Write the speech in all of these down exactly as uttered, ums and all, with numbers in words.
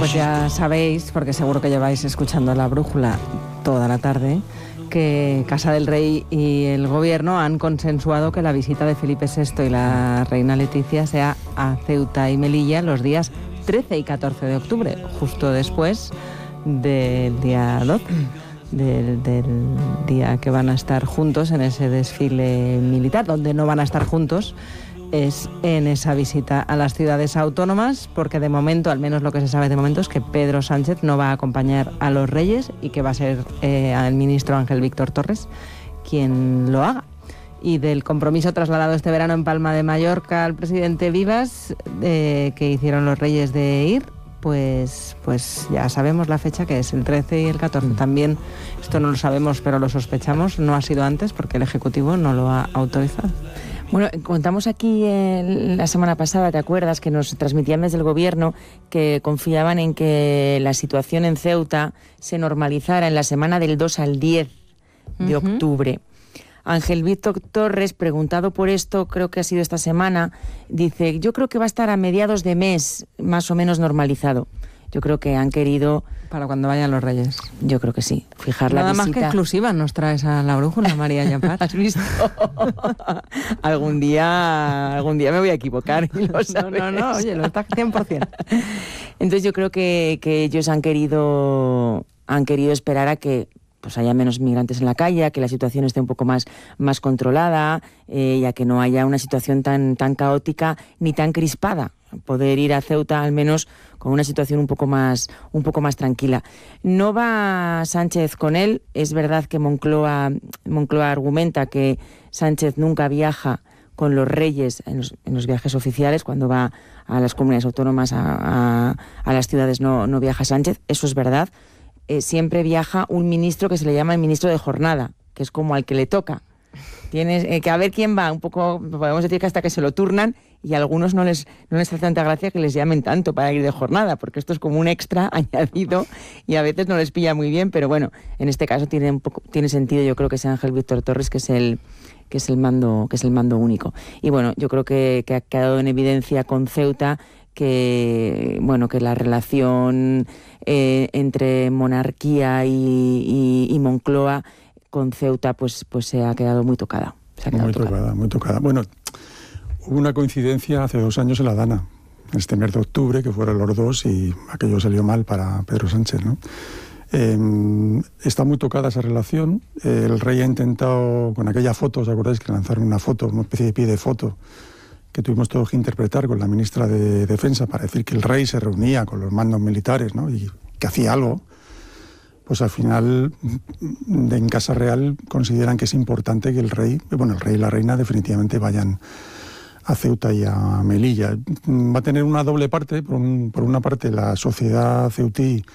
Pues ya sabéis, porque seguro que lleváis escuchando La Brújula toda la tarde, que Casa del Rey y el Gobierno han consensuado que la visita de Felipe sexto y la reina Leticia sea a Ceuta y Melilla los días trece y catorce de octubre, justo después del día doce, del, del día que van a estar juntos en ese desfile militar. Donde no van a estar juntos es en esa visita a las ciudades autónomas, porque de momento, al menos lo que se sabe de momento, es que Pedro Sánchez no va a acompañar a los reyes y que va a ser eh, el ministro Ángel Víctor Torres quien lo haga. Y del compromiso trasladado este verano en Palma de Mallorca al presidente Vivas, eh, que hicieron los reyes de ir, pues, pues ya sabemos la fecha, que es el trece y el catorce. También, esto no lo sabemos, pero lo sospechamos, no ha sido antes porque el Ejecutivo no lo ha autorizado. Bueno, contamos aquí eh, la semana pasada, ¿te acuerdas?, que nos transmitían desde el Gobierno que confiaban en que la situación en Ceuta se normalizara en la semana del dos al diez de uh-huh. octubre. Ángel Víctor Torres, preguntado por esto, creo que ha sido esta semana, dice, yo creo que va a estar a mediados de mes más o menos normalizado. Yo creo que han querido... Para cuando vayan los reyes. Yo creo que sí. Fijar Nada la visita... más que exclusiva nos traes a La Brújula, María Llampar. ¿Has visto? algún día algún día me voy a equivocar y lo sabes. No, no, no, oye, lo está cien por ciento. Entonces yo creo que, que ellos han querido, han querido esperar a que pues haya menos migrantes en la calle, a que la situación esté un poco más, más controlada, eh, y a que no haya una situación tan, tan caótica ni tan crispada. Poder ir a Ceuta al menos con una situación un poco más un poco más tranquila. No va Sánchez con él. Es verdad que Moncloa, Moncloa argumenta que Sánchez nunca viaja con los reyes en los, en los viajes oficiales. Cuando va a las comunidades autónomas, a, a, a las ciudades, no, no viaja Sánchez. Eso es verdad. Eh, siempre viaja un ministro que se le llama el ministro de jornada, que es como al que le toca. Tienes eh, que a ver quién va, un poco, podemos decir que hasta que se lo turnan, y a algunos no les, no les hace tanta gracia que les llamen tanto para ir de jornada, porque esto es como un extra añadido y a veces no les pilla muy bien, pero bueno, en este caso tiene un poco, tiene sentido, yo creo que es Ángel Víctor Torres, que es el que es el mando, que es el mando único. Y bueno, yo creo que, que ha quedado en evidencia con Ceuta que bueno, que la relación eh, entre monarquía y, y, y Moncloa con Ceuta pues, pues se ha quedado muy tocada. Se ha quedado muy tocada. tocada, muy tocada. Bueno, hubo una coincidencia hace dos años en La Dana, este mes de octubre, que fueron los dos y aquello salió mal para Pedro Sánchez, ¿no? Eh, está muy tocada esa relación. Eh, el rey ha intentado, con aquella foto, ¿os acordáis que lanzaron una foto, una especie de pie de foto, que tuvimos todos que interpretar con la ministra de Defensa para decir que el rey se reunía con los mandos militares, ¿no?, y que hacía algo? Pues al final, en Casa Real consideran que es importante que el rey, bueno, el rey y la reina definitivamente vayan a Ceuta y a Melilla. Va a tener una doble parte. Por, un, por una parte, la sociedad ceutí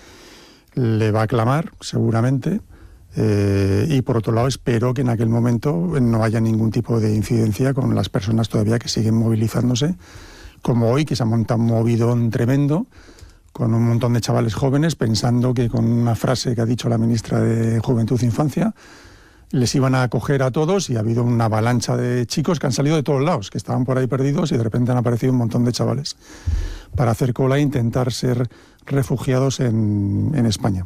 le va a aclamar, seguramente, eh, y por otro lado, espero que en aquel momento no haya ningún tipo de incidencia con las personas todavía que siguen movilizándose, como hoy, que se ha montado un movidón tremendo, con un montón de chavales jóvenes pensando que con una frase que ha dicho la ministra de Juventud e Infancia les iban a acoger a todos, y ha habido una avalancha de chicos que han salido de todos lados, que estaban por ahí perdidos, y de repente han aparecido un montón de chavales para hacer cola e intentar ser refugiados en, en España.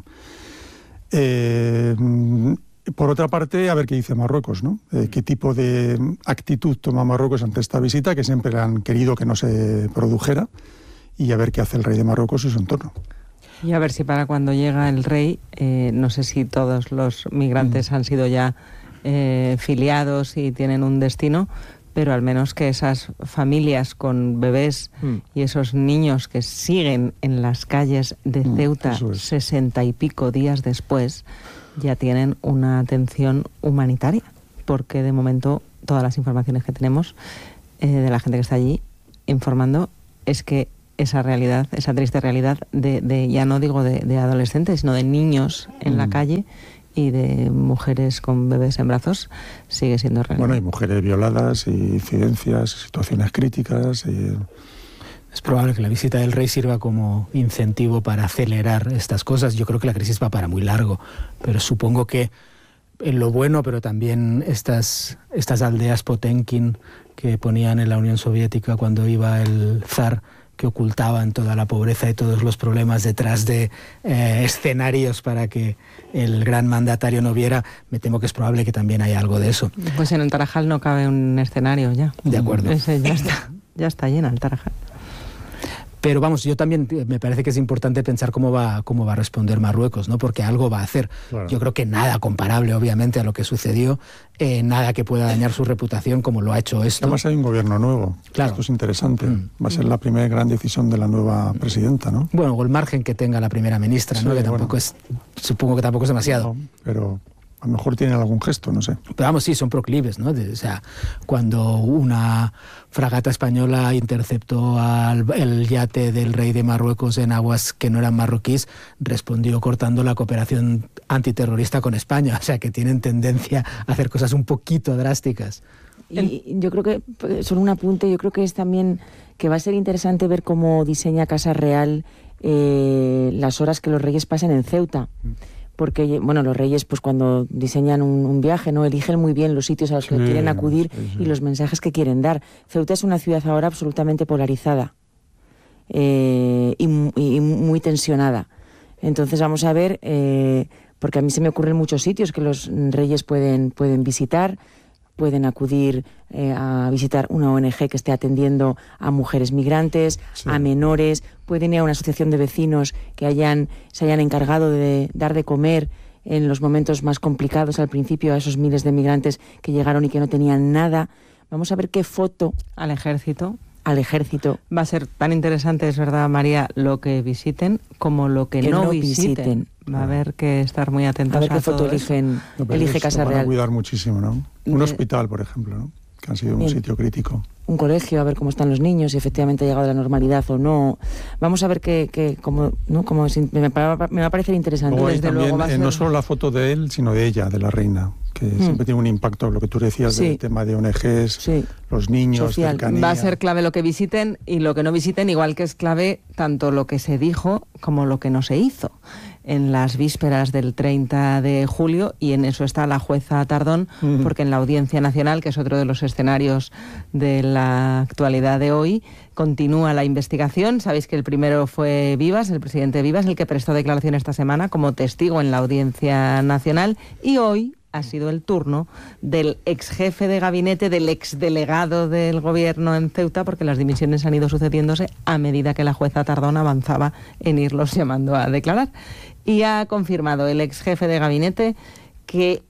Eh, por otra parte, a ver qué dice Marruecos, ¿no? Eh, qué tipo de actitud toma Marruecos ante esta visita, que siempre han querido que no se produjera, y a ver qué hace el rey de Marruecos y su entorno. Y a ver si para cuando llega el rey, eh, no sé si todos los migrantes mm. han sido ya eh, filiados y tienen un destino, pero al menos que esas familias con bebés mm. y esos niños que siguen en las calles de Ceuta mm, sesenta y pico días después, ya tienen una atención humanitaria, porque de momento todas las informaciones que tenemos eh, de la gente que está allí informando es que esa realidad, esa triste realidad de, de ya no digo de, de adolescentes, sino de niños en mm. la calle y de mujeres con bebés en brazos, sigue siendo real. Bueno, hay mujeres violadas y incidencias, situaciones críticas. Y... Es probable que la visita del rey sirva como incentivo para acelerar estas cosas. Yo creo que la crisis va para muy largo, pero supongo que en lo bueno, pero también estas, estas aldeas Potenkin que ponían en la Unión Soviética cuando iba el zar, que ocultaban toda la pobreza y todos los problemas detrás de eh, escenarios para que el gran mandatario no viera, me temo que es probable que también haya algo de eso. Pues en el Tarajal no cabe un escenario ya. De acuerdo. Ese ya está, ya está llena el Tarajal. Pero vamos, yo también me parece que es importante pensar cómo va, cómo va a responder Marruecos, ¿no? Porque algo va a hacer. Claro. Yo creo que nada comparable, obviamente, a lo que sucedió, eh, nada que pueda dañar su reputación como lo ha hecho esto. Además hay un gobierno nuevo. Claro. Esto es interesante. Mm. Va a ser la primera gran decisión de la nueva presidenta, ¿no? Bueno, o el margen que tenga la primera ministra, sí, ¿no? Que tampoco bueno. es, supongo que tampoco es demasiado. No, pero a lo mejor tienen algún gesto, no sé. Pero vamos, sí, son proclives, ¿no? De, o sea, cuando una fragata española interceptó al el yate del rey de Marruecos en aguas que no eran marroquíes, respondió cortando la cooperación antiterrorista con España. O sea, que tienen tendencia a hacer cosas un poquito drásticas. Y yo creo que, solo un apunte, yo creo que es también que va a ser interesante ver cómo diseña Casa Real eh, las horas que los reyes pasen en Ceuta. Porque, bueno, los reyes, pues cuando diseñan un, un viaje, ¿no? Eligen muy bien los sitios a los sí, que quieren acudir sí, sí. y los mensajes que quieren dar. Ceuta es una ciudad ahora absolutamente polarizada eh, y, y muy tensionada. Entonces vamos a ver, eh, porque a mí se me ocurren muchos sitios que los reyes pueden, pueden visitar. Pueden acudir eh, a visitar una O N Ge que esté atendiendo a mujeres migrantes, sí. a menores, pueden ir a una asociación de vecinos que hayan, se hayan encargado de dar de comer en los momentos más complicados al principio a esos miles de migrantes que llegaron y que no tenían nada. Vamos a ver qué foto... Al ejército. Al ejército. Va a ser tan interesante, es verdad, María, lo que visiten como lo que, que no, no visiten. visiten. Va a haber que estar muy atentos a, ver qué a foto eligen, no, elige Casa Real. Van a cuidar muchísimo, ¿no? Un de... hospital, por ejemplo, ¿no? Que ha sido Bien. un sitio crítico. Un colegio, a ver cómo están los niños, si efectivamente ha llegado a la normalidad o no. Vamos a ver qué, qué cómo, ¿no? Cómo, me, me va a parecer interesante. Luego, Desde también, luego va a ser... eh, no solo la foto de él, sino de ella, de la reina, que hmm. siempre tiene un impacto, lo que tú decías sí. del tema de O N Ges, sí. los niños, Social. cercanía. Va a ser clave lo que visiten y lo que no visiten, igual que es clave tanto lo que se dijo como lo que no se hizo en las vísperas del treinta de julio, y en eso está la jueza Tardón, uh-huh. porque en la Audiencia Nacional, que es otro de los escenarios de la actualidad de hoy, continúa la investigación. Sabéis que el primero fue Vivas, el presidente Vivas, el que prestó declaración esta semana como testigo en la Audiencia Nacional, y hoy ha sido el turno del ex jefe de gabinete, del ex delegado del gobierno en Ceuta, porque las dimisiones han ido sucediéndose a medida que la jueza Tardón avanzaba en irlos llamando a declarar. Y ha confirmado el ex jefe de gabinete que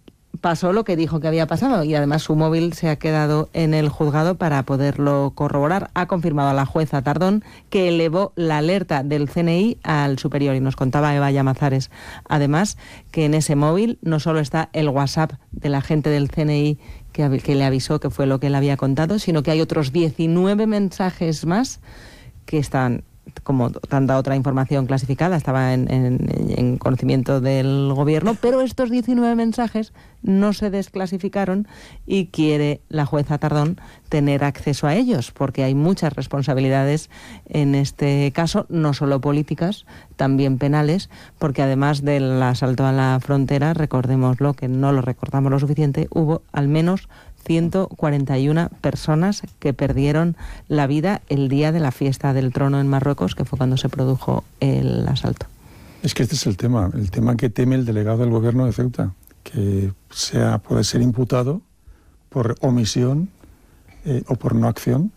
pasó lo que dijo que había pasado, y además su móvil se ha quedado en el juzgado para poderlo corroborar. Ha confirmado a la jueza Tardón que elevó la alerta del C N I al superior, y nos contaba Eva Llamazares además que en ese móvil no solo está el WhatsApp del agente del C N I que, que le avisó que fue lo que él había contado, sino que hay otros diecinueve mensajes más que están, como tanta otra información clasificada, estaba en, en, en conocimiento del gobierno, pero estos diecinueve mensajes no se desclasificaron y quiere la jueza Tardón tener acceso a ellos, porque hay muchas responsabilidades en este caso, no solo políticas, también penales, porque además del asalto a la frontera, recordémoslo, que no lo recordamos lo suficiente, hubo al menos ciento cuarenta y una personas que perdieron la vida el día de la fiesta del trono en Marruecos, que fue cuando se produjo el asalto. Es que este es el tema, el tema que teme el delegado del gobierno de Ceuta, que sea, puede ser imputado por omisión eh, o por no acción.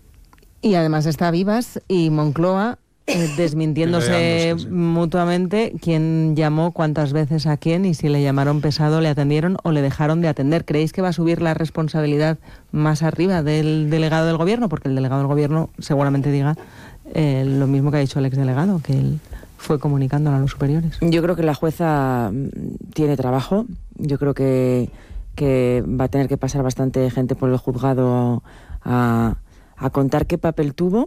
Y además está Vivas y Moncloa eh, desmintiéndose sí. mutuamente quién llamó, cuántas veces a quién, y si le llamaron pesado, le atendieron o le dejaron de atender. ¿Creéis que va a subir la responsabilidad más arriba del delegado del gobierno? Porque el delegado del gobierno seguramente diga eh, lo mismo que ha dicho el exdelegado, que él fue comunicándolo a los superiores. Yo creo que la jueza tiene trabajo. Yo creo que, que va a tener que pasar bastante gente por el juzgado a, a contar qué papel tuvo.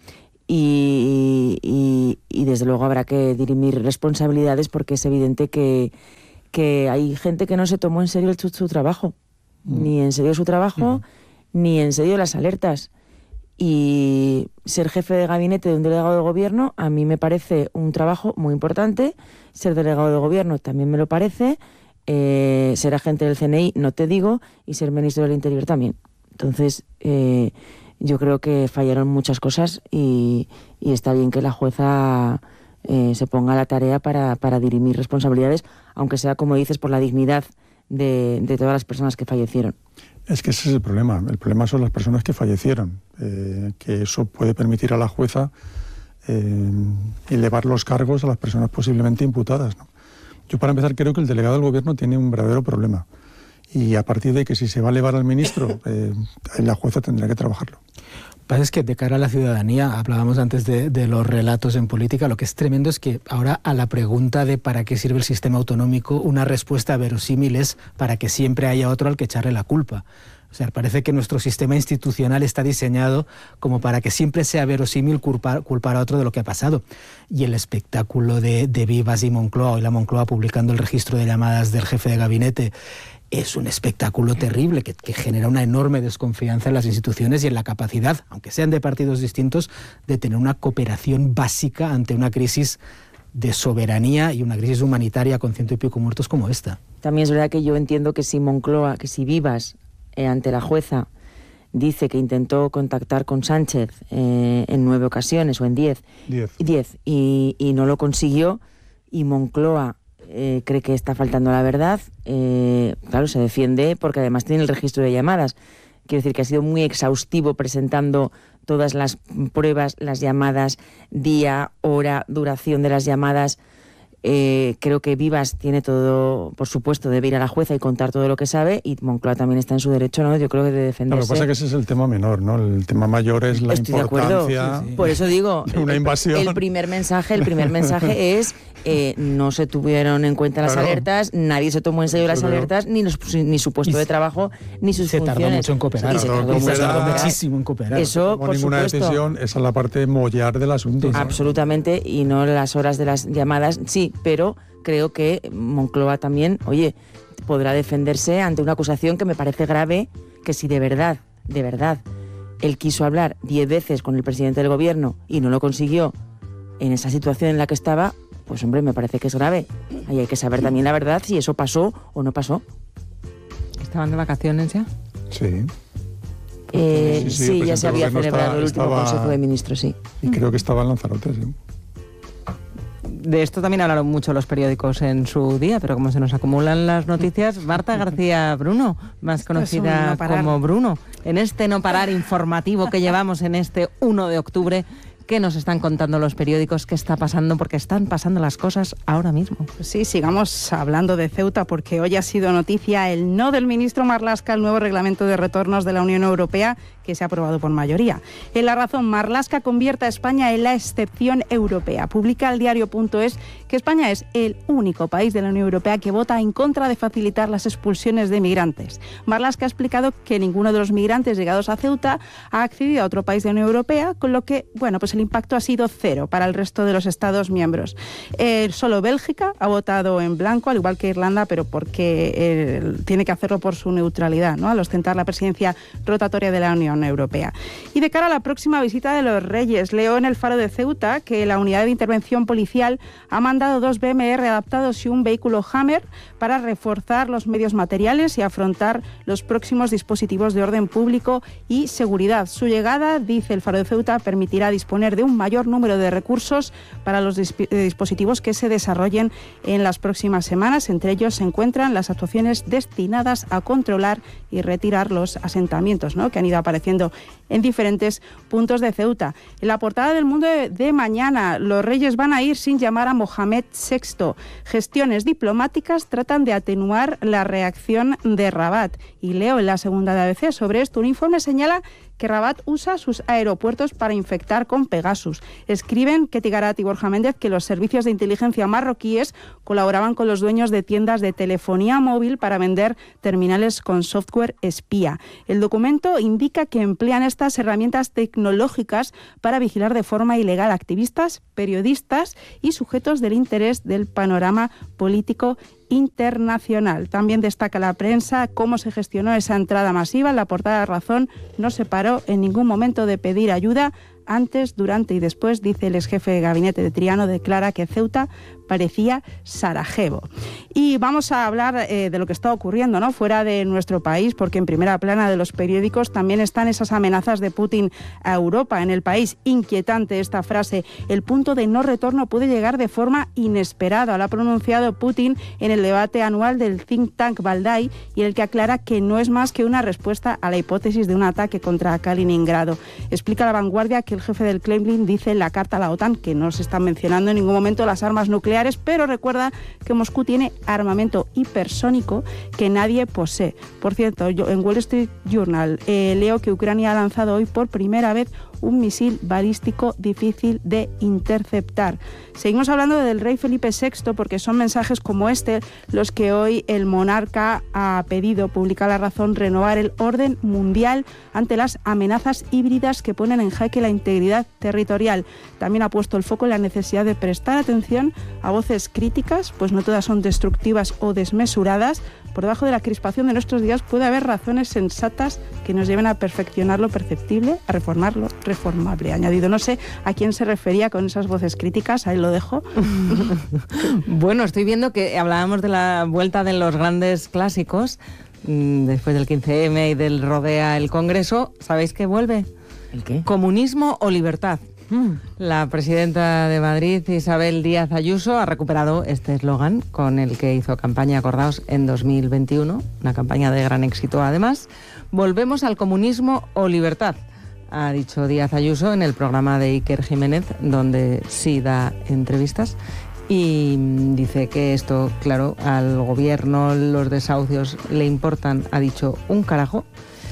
Y, y, y desde luego habrá que dirimir responsabilidades, porque es evidente que, que hay gente que no se tomó en serio su, su trabajo, mm. ni en serio su trabajo, mm. ni en serio las alertas. Y ser jefe de gabinete de un delegado de gobierno a mí me parece un trabajo muy importante. Ser delegado de gobierno también me lo parece. Eh, ser agente del C N I no te digo, y ser ministro del Interior también. Entonces, eh, yo creo que fallaron muchas cosas y, y está bien que la jueza eh, se ponga a la tarea para, para dirimir responsabilidades, aunque sea, como dices, por la dignidad de, de todas las personas que fallecieron. Es que ese es el problema. El problema son las personas que fallecieron, eh, que eso puede permitir a la jueza eh, elevar los cargos a las personas posiblemente imputadas, ¿no? Yo, para empezar, creo que el delegado del gobierno tiene un verdadero problema. Y a partir de que si se va a elevar al ministro, eh, la jueza tendrá que trabajarlo. Lo que pasa es que de cara a la ciudadanía, hablábamos antes de, de los relatos en política, lo que es tremendo es que ahora a la pregunta de para qué sirve el sistema autonómico, una respuesta verosímil es para que siempre haya otro al que echarle la culpa. O sea, parece que nuestro sistema institucional está diseñado como para que siempre sea verosímil culpar, culpar a otro de lo que ha pasado. Y el espectáculo de, de Vivas y Moncloa, hoy la Moncloa publicando el registro de llamadas del jefe de gabinete, es un espectáculo terrible que, que genera una enorme desconfianza en las instituciones y en la capacidad, aunque sean de partidos distintos, de tener una cooperación básica ante una crisis de soberanía y una crisis humanitaria con ciento y pico muertos como esta. También es verdad que yo entiendo que si Moncloa, que si Vivas eh, ante la jueza dice que intentó contactar con Sánchez eh, en nueve ocasiones o en diez, Diez. diez y, y no lo consiguió, y Moncloa Eh, cree que está faltando a la verdad, eh, claro, se defiende porque además tiene el registro de llamadas. Quiero decir que ha sido muy exhaustivo presentando todas las pruebas, las llamadas, día, hora, duración de las llamadas. Eh, creo que Vivas tiene todo, por supuesto, debe ir a la jueza y contar todo lo que sabe, y Moncloa también está en su derecho, ¿no? Yo creo que de defenderse. Lo que pasa es que ese es el tema menor, ¿no? El tema mayor es la Estoy importancia sí, sí. Por eso digo, de una invasión. El, el primer mensaje, el primer mensaje es eh, no se tuvieron en cuenta las claro. alertas, nadie se tomó en serio las Claro. alertas, ni, los, ni su puesto de trabajo, ni sus se funciones. Se tardó mucho en cooperar. Y se tardó, Claro, mucho, en cooperar, cooperar. muchísimo en cooperar. Eso, Como por ninguna supuesto. decisión, esa es la parte mollar del asunto. Sí, ¿no? Absolutamente, y no las horas de las llamadas, sí, pero creo que Moncloa también, oye, podrá defenderse ante una acusación que me parece grave, que si de verdad, de verdad, él quiso hablar diez veces con el presidente del gobierno y no lo consiguió en esa situación en la que estaba, pues hombre, me parece que es grave. Ahí hay que saber también la verdad, si eso pasó o no pasó. ¿Estaban de vacaciones ya? Sí. Eh, Sí, sí, sí, el ya se presidente había del gobierno celebrado estaba- el último estaba- Consejo de Ministros, sí. Y creo que estaba en Lanzarote, sí. De esto también hablaron mucho los periódicos en su día, pero como se nos acumulan las noticias, Marta García Bruno, más Esto es un conocida no parar. como Bruno, en este no parar informativo que llevamos en este uno de octubre, ¿qué nos están contando los periódicos? ¿Qué está pasando? Porque están pasando las cosas ahora mismo. Pues sí, sigamos hablando de Ceuta, porque hoy ha sido noticia el no del ministro Marlaska al nuevo reglamento de retornos de la Unión Europea, que se ha aprobado por mayoría. En La Razón, Marlaska convierte a España en la excepción europea. Publica el diario.es que España es el único país de la Unión Europea que vota en contra de facilitar las expulsiones de migrantes. Marlaska ha explicado que ninguno de los migrantes llegados a Ceuta ha accedido a otro país de la Unión Europea, con lo que, bueno, pues el impacto ha sido cero para el resto de los Estados miembros. Eh, solo Bélgica ha votado en blanco, al igual que Irlanda, pero porque eh, tiene que hacerlo por su neutralidad, ¿no?, al ostentar la presidencia rotatoria de la Unión Europea. Y de cara a la próxima visita de los Reyes, leo en el Faro de Ceuta que la unidad de intervención policial ha mandado dos B M R adaptados y un vehículo Hammer para reforzar los medios materiales y afrontar los próximos dispositivos de orden público y seguridad. Su llegada, dice el Faro de Ceuta, permitirá disponer de un mayor número de recursos para los disp- dispositivos que se desarrollen en las próximas semanas. Entre ellos se encuentran las actuaciones destinadas a controlar y retirar los asentamientos, ¿no?, que han ido apareciendo en diferentes puntos de Ceuta. En la portada del Mundo de, de mañana, los Reyes van a ir sin llamar a Mohamed sexto. Gestiones diplomáticas tratan de atenuar la reacción de Rabat. Y leo en la segunda de A B C sobre esto. Un informe señala que Rabat usa sus aeropuertos para infectar con Pegasus. Escriben Ketty Garat y Borja Méndez que los servicios de inteligencia marroquíes colaboraban con los dueños de tiendas de telefonía móvil para vender terminales con software espía. El documento indica que emplean estas herramientas tecnológicas para vigilar de forma ilegal activistas, periodistas y sujetos del interés del panorama político internacional. También destaca la prensa cómo se gestionó esa entrada masiva. En la portada de Razón no se paró en ningún momento de pedir ayuda antes, durante y después, dice el exjefe de gabinete de Triano, declara que Ceuta parecía Sarajevo. Y vamos a hablar eh, de lo que está ocurriendo, ¿no?, fuera de nuestro país, porque en primera plana de los periódicos también están esas amenazas de Putin a Europa. En El País, inquietante esta frase: el punto de no retorno puede llegar de forma inesperada. Lo ha pronunciado Putin en el debate anual del think tank Valdai, y el que aclara que no es más que una respuesta a la hipótesis de un ataque contra Kaliningrado. Explica La Vanguardia que el jefe del Kremlin dice en la carta a la OTAN que no se están mencionando en ningún momento las armas nucleares, pero recuerda que Moscú tiene armamento hipersónico que nadie posee. Por cierto, yo en Wall Street Journal eh, leo que Ucrania ha lanzado hoy por primera vez un misil balístico difícil de interceptar. Seguimos hablando del rey Felipe sexto, porque son mensajes como este los que hoy el monarca ha pedido, publica La Razón, renovar el orden mundial ante las amenazas híbridas que ponen en jaque la integridad territorial. También ha puesto el foco en la necesidad de prestar atención a voces críticas, pues no todas son destructivas o desmesuradas. Por debajo de la crispación de nuestros días puede haber razones sensatas que nos lleven a perfeccionar lo perceptible, a reformar lo reformable. Añadido, no sé a quién se refería con esas voces críticas, ahí lo dejo. Bueno, estoy viendo que hablábamos de la vuelta de los grandes clásicos, después del quince eme y del Rodea el Congreso. ¿Sabéis qué vuelve? ¿El qué? ¿Comunismo o libertad? La presidenta de Madrid, Isabel Díaz Ayuso, ha recuperado este eslogan con el que hizo campaña, acordaos, en dos mil veintiuno, una campaña de gran éxito además. Volvemos al comunismo o libertad, ha dicho Díaz Ayuso en el programa de Iker Jiménez, donde sí da entrevistas, y dice que esto, claro, al gobierno los desahucios le importan, ha dicho, un carajo,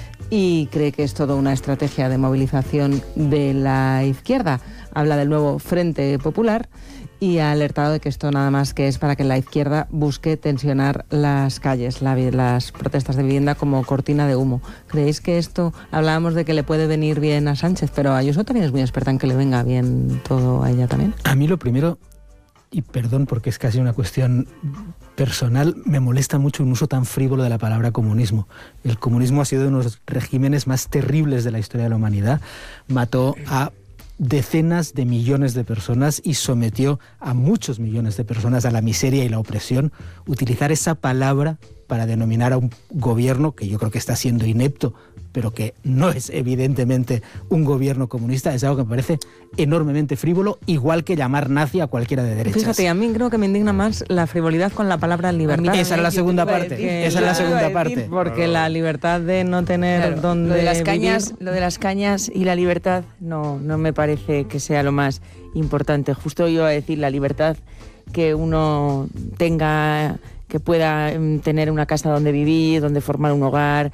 y cree que es toda una estrategia de movilización de la izquierda. Habla del nuevo Frente Popular y ha alertado de que esto nada más que es para que la izquierda busque tensionar las calles, la, las protestas de vivienda como cortina de humo. ¿Creéis que esto, hablábamos de que le puede venir bien a Sánchez, pero Ayuso también es muy experta en que le venga bien todo a ella también? A mí lo primero, y perdón porque es casi una cuestión personal, me molesta mucho un uso tan frívolo de la palabra comunismo. El comunismo ha sido uno de los regímenes más terribles de la historia de la humanidad. Mató a decenas de millones de personas y sometió a muchos millones de personas a la miseria y la opresión. Utilizar esa palabra para denominar a un gobierno que yo creo que está siendo inepto, pero que no es evidentemente un gobierno comunista, es algo que me parece enormemente frívolo, igual que llamar nazi a cualquiera de derechas. Fíjate, a mí creo que me indigna más la frivolidad con la palabra libertad. Esa es la segunda parte, decir, esa es la segunda parte. Porque la libertad de no tener Claro, donde lo de las cañas, vivir... lo de las cañas y la libertad no, no me parece que sea lo más importante. Justo iba a decir la libertad, que uno tenga, que pueda tener una casa donde vivir, donde formar un hogar,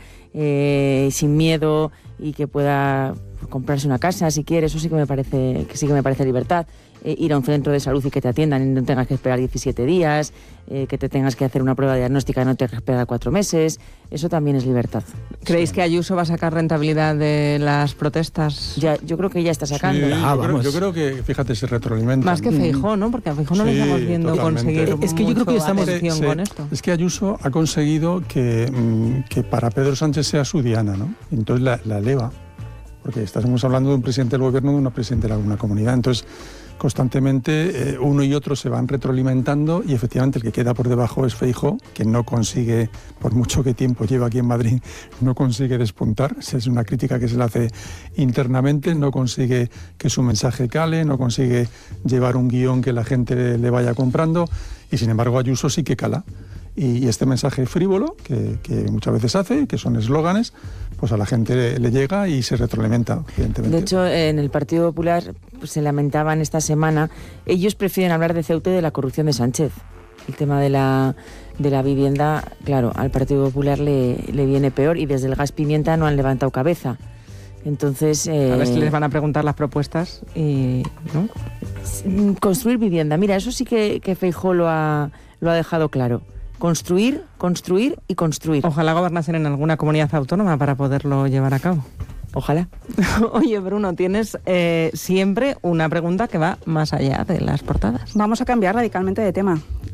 eh, sin miedo, y que pueda comprarse una casa si quiere. Eso sí que me parece, que sí que me parece libertad. Eh, ir a un centro de salud y que te atiendan y no tengas que esperar diecisiete días, eh, que te tengas que hacer una prueba diagnóstica y no tengas que esperar cuatro meses, eso también es libertad. ¿Creéis que Ayuso va a sacar rentabilidad de las protestas? Ya, yo creo que ya está sacando. Sí, Ah, yo, creo, vamos. yo creo que, fíjate, se retroalimenta. Más que Feijóo, ¿no? Porque a Feijóo no le Sí, estamos viendo totalmente. conseguir Es que yo creo que mucho estamos- atención Se- con esto. Es que Ayuso ha conseguido que, mm, que para Pedro Sánchez sea su diana, ¿no? Entonces la, la eleva, porque estamos hablando de un presidente del gobierno, de una presidenta de una comunidad. Entonces, constantemente eh, uno y otro se van retroalimentando y efectivamente el que queda por debajo es Feijóo, que no consigue, por mucho que tiempo lleva aquí en Madrid, no consigue despuntar. Esa es una crítica que se le hace internamente, no consigue que su mensaje cale, no consigue llevar un guión que la gente le vaya comprando, y sin embargo Ayuso sí que cala. Y este mensaje frívolo, que, que muchas veces hace, que son eslóganes, pues a la gente le, le llega y se retroalimenta, evidentemente. De hecho, en el Partido Popular pues, se lamentaban esta semana, ellos prefieren hablar de Ceuta y de la corrupción de Sánchez. El tema de la, de la vivienda, claro, al Partido Popular le, le viene peor, y desde el gas pimienta no han levantado cabeza. Entonces... Eh, A ver si les van a preguntar las propuestas y... ¿no? construir vivienda. Mira, eso sí que, que Feijóo lo ha, lo ha dejado claro. Construir, construir y construir. Ojalá gobernasen en alguna comunidad autónoma para poderlo llevar a cabo. Ojalá. Oye, Bruno, tienes eh, siempre una pregunta que va más allá de las portadas. Vamos a cambiar radicalmente de tema.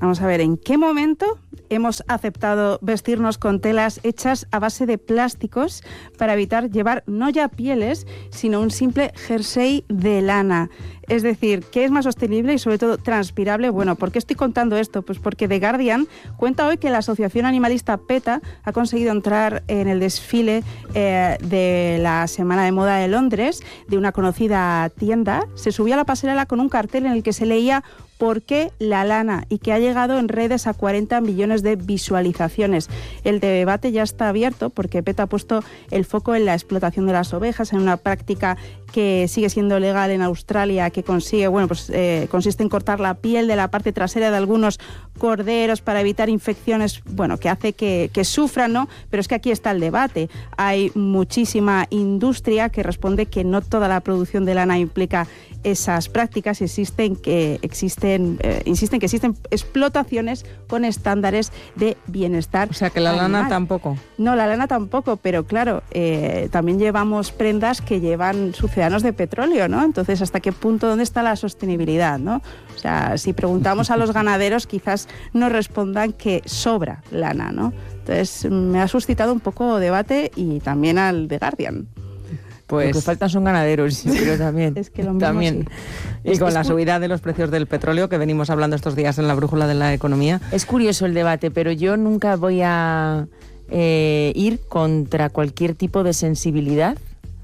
Vamos a ver, ¿en qué momento hemos aceptado vestirnos con telas hechas a base de plásticos para evitar llevar no ya pieles, sino un simple jersey de lana? Es decir, ¿qué es más sostenible y sobre todo transpirable? Bueno, ¿por qué estoy contando esto? Pues porque The Guardian cuenta hoy que la asociación animalista PETA ha conseguido entrar en el desfile eh, de la Semana de Moda de Londres, de una conocida tienda. Se subió a la pasarela con un cartel en el que se leía ¿por qué la lana? Y que ha llegado en redes a cuarenta millones de visualizaciones. El debate ya está abierto porque PETA ha puesto el foco en la explotación de las ovejas, en una práctica que sigue siendo legal en Australia, que consigue, bueno, pues eh, consiste en cortar la piel de la parte trasera de algunos corderos para evitar infecciones, bueno, que hace que, que sufran, ¿no? Pero es que aquí está el debate. Hay muchísima industria que responde que no toda la producción de lana implica esas prácticas, existen que existen, eh, insisten que existen explotaciones con estándares de bienestar. O sea que la animal. lana tampoco. No, la lana tampoco, pero claro, eh, también llevamos prendas que llevan sucedáneos de petróleo, ¿no? Entonces, ¿hasta qué punto, dónde está la sostenibilidad, ¿no? O sea, si preguntamos a los ganaderos, quizás nos respondan que sobra lana, ¿no? Entonces, me ha suscitado un poco debate y también al The Guardian. Pues lo que faltan son ganaderos, yo creo también. Es que lo mismo también. Sí. Y con la subida de los precios del petróleo que venimos hablando estos días en la brújula de la economía. Es curioso el debate, pero yo nunca voy a eh, ir contra cualquier tipo de sensibilidad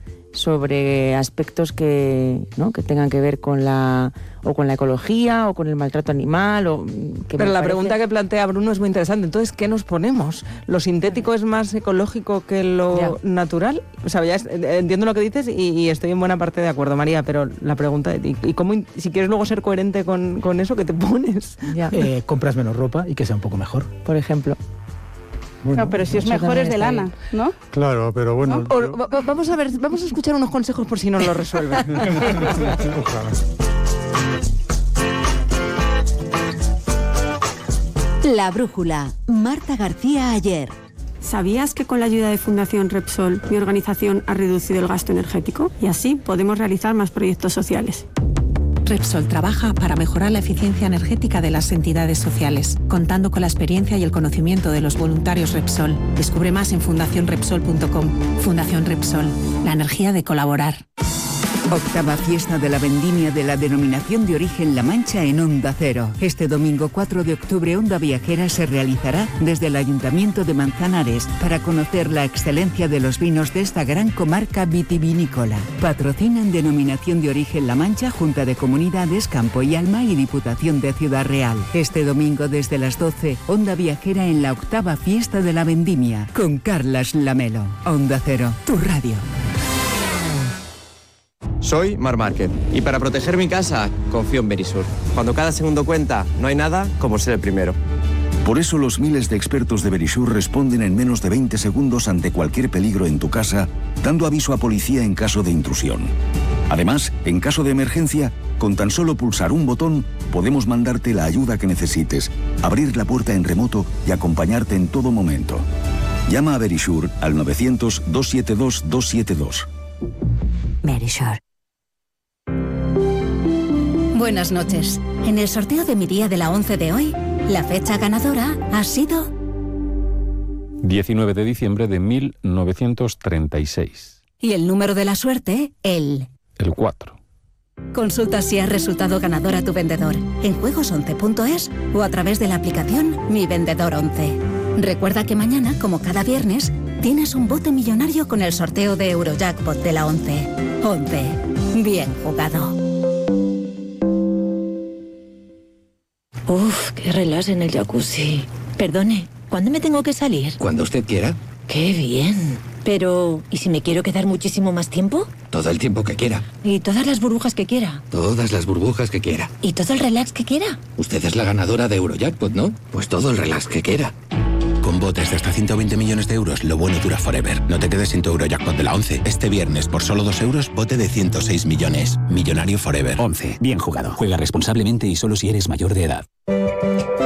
sobre aspectos que, ¿no? que tengan que ver con la o con la ecología o con el maltrato animal. O, que Pero la parece... pregunta que plantea Bruno es muy interesante. Entonces, ¿qué nos ponemos? ¿Lo sintético es más ecológico que lo ya. natural? O sea, ya es, entiendo lo que dices y, y estoy en buena parte de acuerdo, María, pero la pregunta es, ¿y, y cómo, si quieres luego ser coherente con, con eso, qué te pones? Ya. Eh, compras menos ropa y que sea un poco mejor. Por ejemplo. Bueno, no, pero si es mejor es de lana, ahí. ¿No? Claro, pero bueno. ¿No? Yo... O, vamos a ver, vamos a escuchar unos consejos por si nos lo resuelven. La brújula, Marta García Ayer. ¿Sabías que con la ayuda de Fundación Repsol mi organización ha reducido el gasto energético? Y así podemos realizar más proyectos sociales. Repsol trabaja para mejorar la eficiencia energética de las entidades sociales, contando con la experiencia y el conocimiento de los voluntarios Repsol. Descubre más en fundación repsol punto com. Fundación Repsol, la energía de colaborar. Octava fiesta de la vendimia de la denominación de origen La Mancha en Onda Cero. Este domingo cuatro de octubre Onda Viajera se realizará desde el Ayuntamiento de Manzanares para conocer la excelencia de los vinos de esta gran comarca vitivinícola. Patrocinan denominación de origen La Mancha, Junta de Comunidades, Campo y Alma y Diputación de Ciudad Real. Este domingo desde las doce, Onda Viajera en la octava fiesta de la vendimia con Carlas Lamelo. Onda Cero, tu radio. Soy Mar Márquez y para proteger mi casa confío en Verisur. Cuando cada segundo cuenta, no hay nada como ser el primero. Por eso los miles de expertos de Verisur responden en menos de veinte segundos ante cualquier peligro en tu casa, dando aviso a policía en caso de intrusión. Además, en caso de emergencia, con tan solo pulsar un botón, podemos mandarte la ayuda que necesites, abrir la puerta en remoto y acompañarte en todo momento. Llama a Verisur al novecientos, doscientos setenta y dos, doscientos setenta y dos. Verisur. Buenas noches. En el sorteo de mi día de la once de hoy, la fecha ganadora ha sido... diecinueve de diciembre de mil novecientos treinta y seis. Y el número de la suerte, el... El cuatro. Consulta si has resultado ganador a tu vendedor en juegos once punto es o a través de la aplicación Mi Vendedor once. Recuerda que mañana, como cada viernes, tienes un bote millonario con el sorteo de Eurojackpot de la once. once. Bien jugado. Uf, qué relax en el jacuzzi. Perdone, ¿cuándo me tengo que salir? Cuando usted quiera. ¡Qué bien! Pero, ¿y si me quiero quedar muchísimo más tiempo? Todo el tiempo que quiera. ¿Y todas las burbujas que quiera? Todas las burbujas que quiera. ¿Y todo el relax que quiera? Usted es la ganadora de Eurojackpot, ¿no? Pues todo el relax que quiera. Con botes de hasta ciento veinte millones de euros, lo bueno dura forever. No te quedes sin tu Eurojackpot de la once. Este viernes, por solo dos euros, bote de ciento seis millones. Millonario forever. once. Bien jugado. Juega responsablemente y solo si eres mayor de edad.